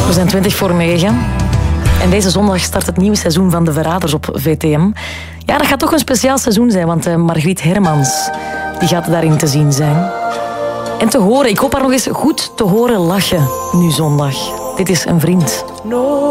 We zijn 9:20. En deze zondag start het nieuwe seizoen van De Verraders op VTM. Ja, dat gaat toch een speciaal seizoen zijn, want Margriet Hermans die gaat daarin te zien zijn. En te horen, ik hoop haar nog eens goed te horen lachen nu zondag. Dit is Een Vriend.